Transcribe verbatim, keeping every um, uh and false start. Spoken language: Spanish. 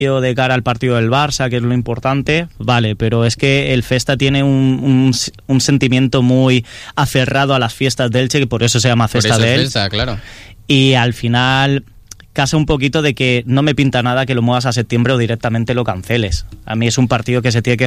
de cara al partido del Barça, que es lo importante, vale, pero es que el Festa tiene un, un, un sentimiento muy aferrado a las fiestas de Elche, que por eso se llama Festa de Elche. Festa, claro. Y al final casa un poquito de que no me pinta nada que lo muevas a septiembre o directamente lo canceles. A mí es un partido que se tiene que